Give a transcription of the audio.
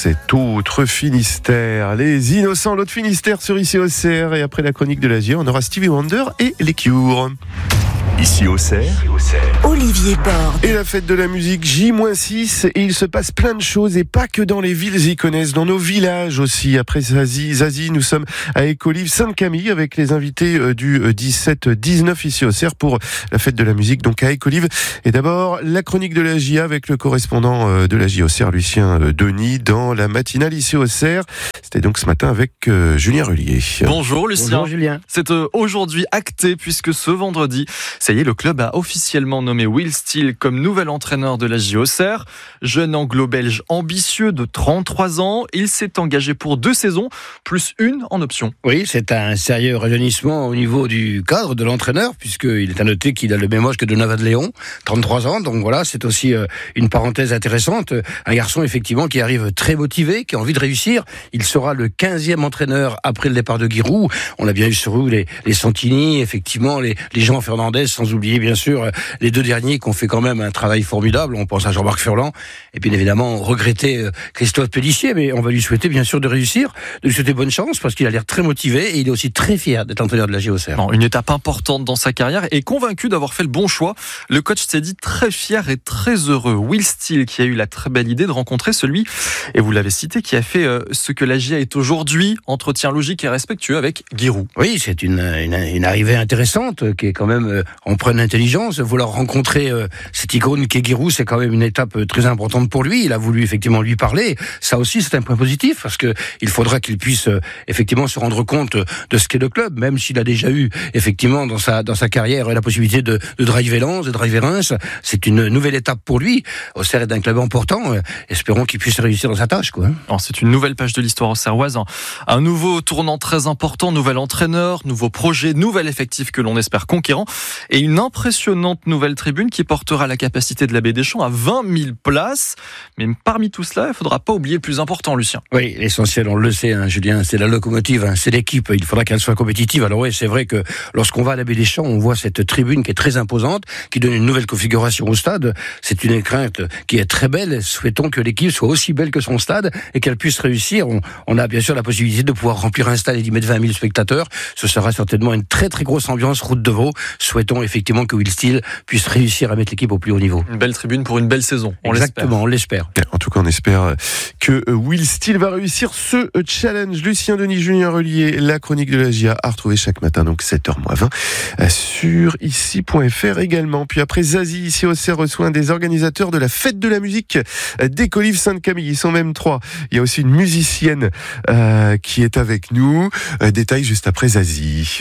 cet autre Finistère. Les Innocents, l'autre Finistère sur Ici Auxerre. Et après la chronique de la GIA, on aura Stevie Wonder et les Cure. Ici Auxerre, Olivier Borde. Et la fête de la musique J-6, et il se passe plein de choses, et pas que dans les villes iconaises, dans nos villages aussi. Après Zazie, nous sommes à Écolives Sainte-Camille avec les invités du 17-19 Ici Auxerre pour la fête de la musique, donc à Écolives. Et d'abord, la chronique de la GIA avec le correspondant de la GIA Auxerre, Lucien Denis, dans la matinale Ici Auxerre. C'était donc ce matin avec Julien Rullier. Bonjour Lucien. Bonjour Julien. C'est aujourd'hui acté puisque ce vendredi, ça y est, le club a officiellement nommé Will Steele comme nouvel entraîneur de la GIA Auxerre. Jeune anglo-belge ambitieux de 33 ans, il s'est engagé pour 2 saisons, plus une en option. Oui, c'est un sérieux rajeunissement au niveau du cadre de l'entraîneur, puisqu'il est à noter qu'il a le même âge que Donovan Léon, 33 ans, donc voilà, c'est aussi une parenthèse intéressante. Un garçon, effectivement, qui arrive très motivé, qui a envie de réussir. Il sera le 15e entraîneur après le départ de Giroud. On a bien eu sur eux les Santini, effectivement, les Jean Fernandez, sans oublier bien sûr les 2 derniers qui ont fait quand même un travail formidable. On pense à Jean-Marc Furlan et puis évidemment regretter Christophe Pélissier, mais on va lui souhaiter bien sûr de réussir, de lui souhaiter bonne chance parce qu'il a l'air très motivé et il est aussi très fier d'être entraîneur de la GIA Auxerre. Une étape importante dans sa carrière et convaincu d'avoir fait le bon choix. Le coach s'est dit très fier et très heureux. Will Steele qui a eu la très belle idée de rencontrer celui, et vous l'avez cité, qui a fait ce que la GIA est aujourd'hui, entretien logique et respectueux avec Giroud. Oui, c'est une arrivée intéressante qui est quand même empreinte d'intelligence. Vouloir rencontrer cette icône qui est Giroud, c'est quand même une étape très importante pour lui. Il a voulu effectivement lui parler. Ça aussi, c'est un point positif parce que il faudra qu'il puisse effectivement se rendre compte de ce qu'est le club, même s'il a déjà eu effectivement dans sa carrière la possibilité de driver Lens, de driver Reims. C'est une nouvelle étape pour lui. Auxerre est un club important. Espérons qu'il puisse réussir dans sa tâche, quoi. Alors, c'est une nouvelle page de l'histoire auxerroise. Un nouveau tournant très important, nouvel entraîneur, nouveau projet, nouvel effectif que l'on espère conquérant et une impressionnante nouvelle tribune qui portera la capacité de la Baie des Champs à 20 000 places. Mais parmi tout cela, il ne faudra pas oublier le plus important, Lucien. Oui, l'essentiel, on le sait, Julien, c'est la locomotive, c'est l'équipe. Il faudra qu'elle soit compétitive. Alors oui, c'est vrai que lorsqu'on va à la Baie des Champs, on voit cette tribune qui est très imposante, qui donne une nouvelle configuration au stade. C'est une crainte qui est très belle. Souhaitons que l'équipe soit aussi belle que son stade et qu'elle puisse réussir. On a bien sûr la possibilité de pouvoir remplir un stade et d'y mettre 20 000 spectateurs. Ce sera certainement une très très grosse ambiance route de Vaud. Souhaitons effectivement que Will Steele puisse réussir à mettre l'équipe au plus haut niveau. Une belle tribune pour une belle saison. Exactement, on l'espère. En tout cas, on espère que Will Steele va réussir ce challenge. Lucien Denis, Julien Rullier, la chronique de la GIA à retrouver chaque matin, donc 7h20 sur ici.fr également. Puis après, Zazie, Ici Auxerre reçoit un des organisateurs de la fête de la musique d'Écolives Sainte-Camille. Ils sont même 3. Il y a aussi une musicienne qui est avec nous. Détail juste après Zazie.